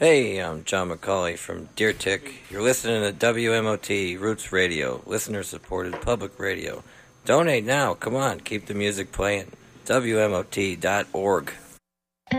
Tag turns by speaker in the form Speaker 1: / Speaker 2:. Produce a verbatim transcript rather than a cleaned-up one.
Speaker 1: Hey, I'm John McCauley from Deer Tick. You're listening to W M O T Roots Radio, listener-supported public radio. Donate now. Come on, keep the music playing. W M O T dot org.